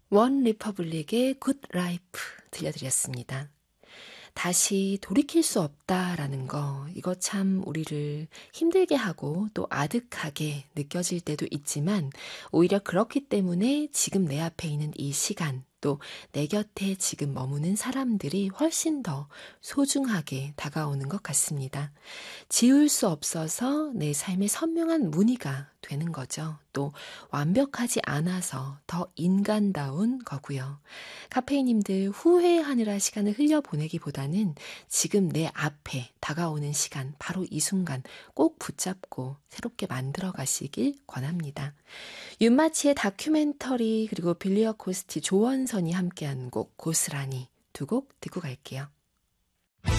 원 리퍼블릭의 굿 라이프 들려드렸습니다. 다시 돌이킬 수 없다라는 거, 이거 참 우리를 힘들게 하고 또 아득하게 느껴질 때도 있지만 오히려 그렇기 때문에 지금 내 앞에 있는 이 시간, 또 내 곁에 지금 머무는 사람들이 훨씬 더 소중하게 다가오는 것 같습니다. 지울 수 없어서 내 삶의 선명한 무늬가 되는 거죠. 또 완벽하지 않아서 더 인간다운 거고요. 카페인님들 후회하느라 시간을 흘려보내기보다는 지금 내 앞에 다가오는 시간, 바로 이 순간 꼭 붙잡고 새롭게 만들어 가시길 권합니다. 윤마치의 다큐멘터리 그리고 빌리어 코스티 조원선이 함께한 곡 고스란히 두 곡 듣고 갈게요.